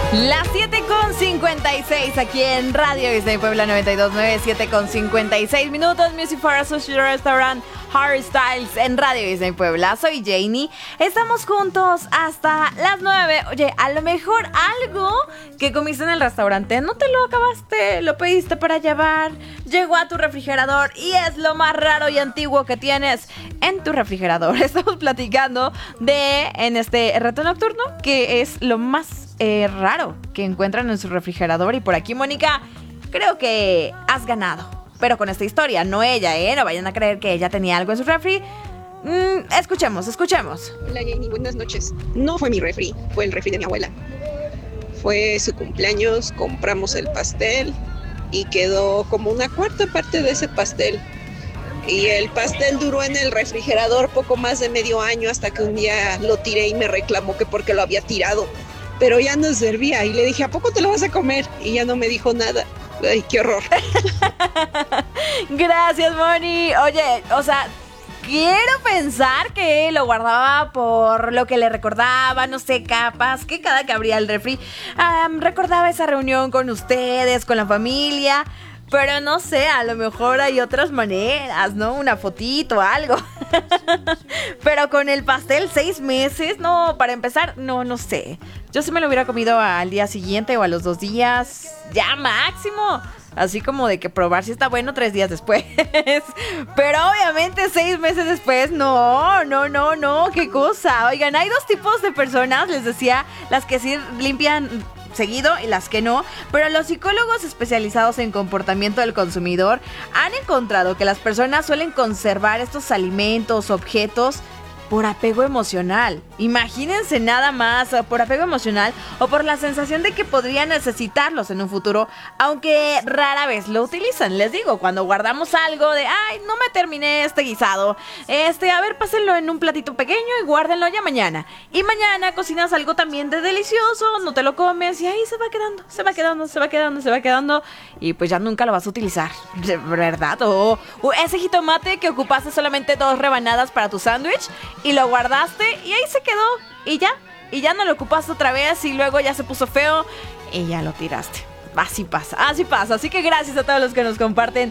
Las 7:56 aquí en Radio Disney Puebla 92.9, 7:56 minutos. Music for a Sushi Restaurant Harry Styles en Radio Disney Puebla. Soy Janie. Estamos juntos hasta las 9. Oye, a lo mejor algo que comiste en el restaurante no te lo acabaste, lo pediste para llevar, llegó a tu refrigerador y es lo más raro y antiguo que tienes en tu refrigerador. Estamos platicando en este reto nocturno que es lo más raro que encuentran en su refrigerador. Y por aquí, Mónica, creo que has ganado, pero con esta historia, no ella, no vayan a creer que ella tenía algo en su refri. Escuchemos. Hola Jenny, buenas noches. No fue mi refri, fue el refri de mi abuela. Fue su cumpleaños, compramos el pastel y quedó como una cuarta parte de ese pastel. Y el pastel duró en el refrigerador poco más de medio año hasta que un día lo tiré y me reclamó que porque lo había tirado. Pero ya no servía y le dije, ¿a poco te lo vas a comer? Y ya no me dijo nada. Ay, qué horror. Gracias, Moni. Oye, o sea, quiero pensar que lo guardaba por lo que le recordaba, no sé, capaz que cada que abría el refri recordaba esa reunión con ustedes, con la familia. Pero no sé, a lo mejor hay otras maneras, ¿no? Una fotito, algo. Pero con el pastel 6 meses, no, para empezar, no sé. Yo sí me lo hubiera comido al día siguiente o a los 2 días, ya máximo. Así como de que probar si está bueno 3 días después. Pero obviamente 6 meses después, no, qué cosa. Oigan, hay 2 tipos de personas, les decía, las que sí limpian seguido y las que no, pero los psicólogos especializados en comportamiento del consumidor han encontrado que las personas suelen conservar estos alimentos, objetos, por apego emocional. Imagínense nada más, por apego emocional o por la sensación de que podrían necesitarlos en un futuro, aunque rara vez lo utilizan. Les digo, cuando guardamos algo de, ay, no me terminé este guisado, a ver, pásenlo en un platito pequeño y guárdenlo ya mañana. Y mañana cocinas algo también de delicioso, no te lo comes y ahí se va quedando y pues ya nunca lo vas a utilizar, ¿verdad? O ese jitomate que ocupaste solamente 2 rebanadas para tu sándwich y lo guardaste y ahí se quedó y ya no lo ocupaste otra vez y luego ya se puso feo y ya lo tiraste. Así pasa. Así que gracias a todos los que nos comparten